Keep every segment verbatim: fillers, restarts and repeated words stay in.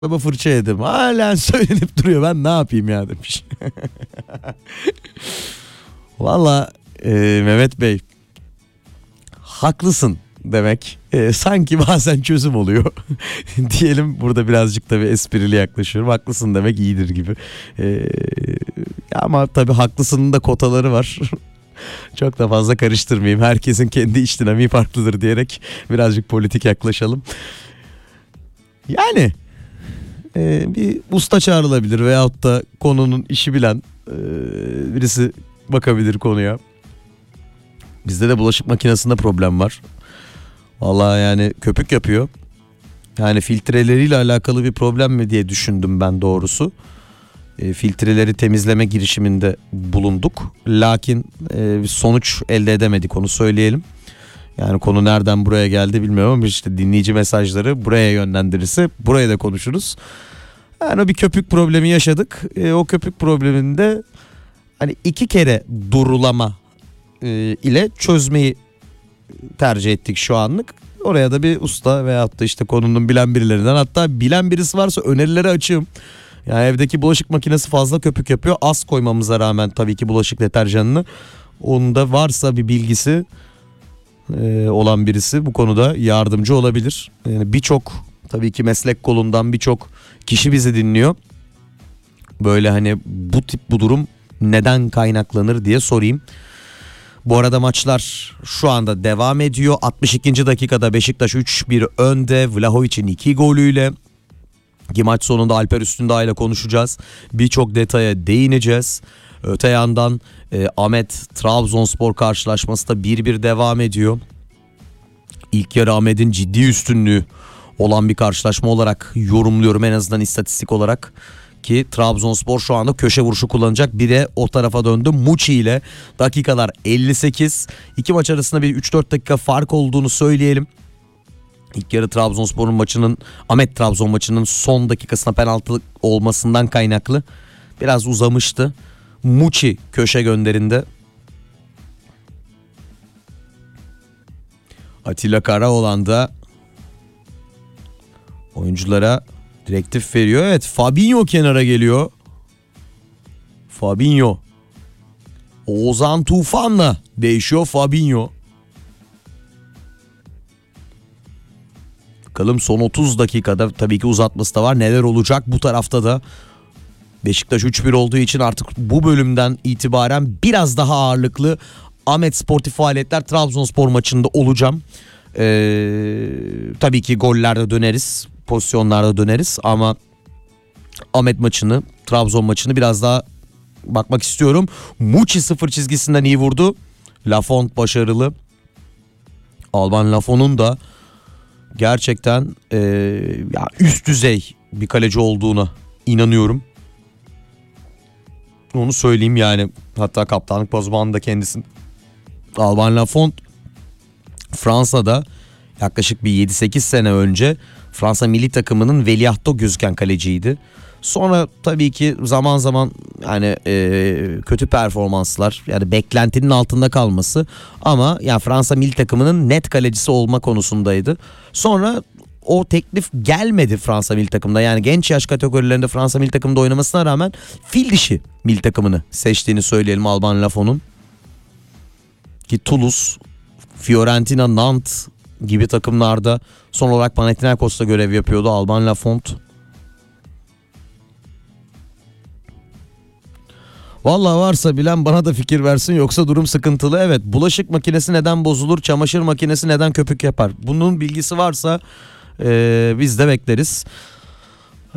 Baba fırça yedim. Halen söylenip duruyor. Ben ne yapayım ya demiş. Valla e, Mehmet Bey haklısın demek e, sanki bazen çözüm oluyor. Diyelim, burada birazcık tabii esprili yaklaşıyorum. Haklısın demek iyidir gibi. E, ama tabii haklısının da kotaları var. Çok da fazla karıştırmayayım. Herkesin kendi iç dinamiği farklıdır diyerek birazcık politik yaklaşalım. Yani e, bir usta çağrılabilir veyahut da konunun işi bilen e, birisi bakabilir konuya. Bizde de bulaşık makinesinde problem var. Vallahi yani köpük yapıyor. Yani filtreleriyle alakalı bir problem mi diye düşündüm ben doğrusu. E, filtreleri temizleme girişiminde bulunduk. Lakin e, sonuç elde edemedik, onu söyleyelim. Yani konu nereden buraya geldi bilmiyorum ama işte dinleyici mesajları buraya yönlendirirse buraya da konuşuruz. Yani bir köpük problemi yaşadık. E, o köpük probleminde hani iki kere durulama e, ile çözmeyi tercih ettik şu anlık. Oraya da bir usta veyahut da işte konunun bilen birilerinden, hatta bilen birisi varsa önerileri açığım. Yani evdeki bulaşık makinesi fazla köpük yapıyor. Az koymamıza rağmen tabii ki bulaşık deterjanını. Onun da varsa bir bilgisi e, olan birisi bu konuda yardımcı olabilir. Yani birçok tabii ki meslek kolundan birçok kişi bizi dinliyor. Böyle hani bu tip bu durum neden kaynaklanır diye sorayım. Bu arada maçlar şu anda devam ediyor. altmış ikinci dakikada Beşiktaş üç bir önde. Vlahovic'in iki golüyle. Ki maç sonunda Alper Üstündağ ile konuşacağız. Birçok detaya değineceğiz. Öte yandan e, Ahmet Trabzonspor karşılaşması da bir bir devam ediyor. İlk yarı Ahmet'in ciddi üstünlüğü olan bir karşılaşma olarak yorumluyorum, en azından istatistik olarak. Ki Trabzonspor şu anda köşe vuruşu kullanacak. Bire o tarafa döndü. Muçi ile dakikalar elli sekiz. İki maç arasında bir üç dört dakika fark olduğunu söyleyelim. İlk yarı Trabzonspor'un maçının, Ahmet Trabzon maçının son dakikasına penaltı olmasından kaynaklı biraz uzamıştı. Muçi köşe gönderinde. Atilla Karaoğlan da oyunculara direktif veriyor. Evet, Fabinho kenara geliyor. Fabinho. Oğuzhan Tufan'la değişiyor Fabinho. Bakalım son otuz dakikada tabii ki uzatması da var. Neler olacak bu tarafta da? Beşiktaş üç bir olduğu için artık bu bölümden itibaren biraz daha ağırlıklı Ahmet Sportif faaliyetler Trabzonspor maçında olacağım. Ee, tabii ki gollerde döneriz, pozisyonlarda döneriz ama Ahmet maçını, Trabzon maçını biraz daha bakmak istiyorum. Muçi sıfır çizgisinden iyi vurdu. Lafont başarılı. Alban Lafont'un da gerçekten e, ya üst düzey bir kaleci olduğuna inanıyorum. Onu söyleyeyim yani. Hatta kaptanlık pazmanında kendisinin. Alban Lafont Fransa'da yaklaşık bir yedi sekiz sene önce Fransa milli takımının veliahtı gözüken kaleciydi. Sonra tabii ki zaman zaman yani e, kötü performanslar, yani beklentinin altında kalması, ama yani Fransa milli takımının net kalecisi olma konusundaydı. Sonra o teklif gelmedi Fransa milli takımda. Yani genç yaş kategorilerinde Fransa milli takımında oynamasına rağmen fil dişi milli takımını seçtiğini söyleyelim Alban Lafont'un. Ki Toulouse, Fiorentina, Nantes gibi takımlarda son olarak Panathinaikos'ta görev yapıyordu Alban Lafont. Vallahi varsa bilen bana da fikir versin, yoksa durum sıkıntılı. Evet, bulaşık makinesi neden bozulur, çamaşır makinesi neden köpük yapar? Bunun bilgisi varsa ee, biz de bekleriz. Ee,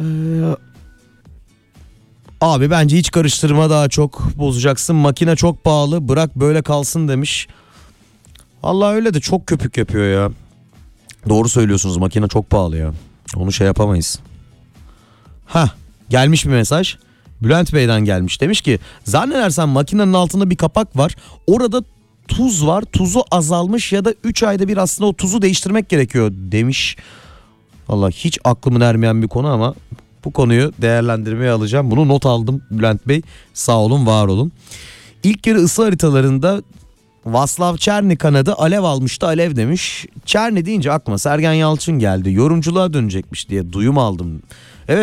abi bence hiç karıştırma, daha çok bozacaksın. Makine çok pahalı, bırak böyle kalsın demiş. Vallahi öyle de çok köpük yapıyor ya. Doğru söylüyorsunuz, makine çok pahalı ya. Onu şey yapamayız. Hah, gelmiş bir mesaj. Bülent Bey'den gelmiş. Demiş ki zannedersem makinenin altında bir kapak var. Orada tuz var. Tuzu azalmış ya da üç ayda bir aslında o tuzu değiştirmek gerekiyor demiş. Vallahi hiç aklımın ermeyen bir konu ama bu konuyu değerlendirmeye alacağım. Bunu not aldım Bülent Bey. Sağ olun, var olun. İlk yarı ısı haritalarında Vaslav Çerni kanadı alev almıştı, alev demiş. Çerni deyince aklıma Sergen Yalçın geldi. Yorumculuğa dönecekmiş diye duyum aldım.